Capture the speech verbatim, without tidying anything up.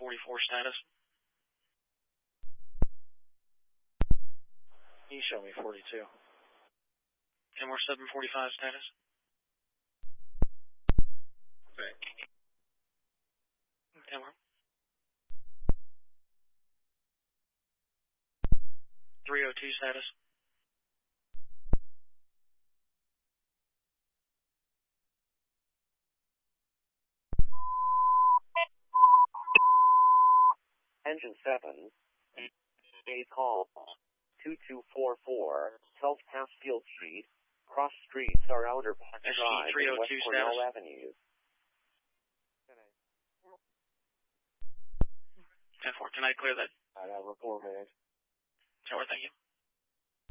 forty-four status. You show me forty-two. Kenmore seven forty-five status. Right. Kenmore. three oh two status. Engine seven. A call. two two four four, twelve Passfield Street. Cross streets are Outer Park Drive and West Cornell Avenue. ten four, can I clear that? I have report made. ten four, thank you.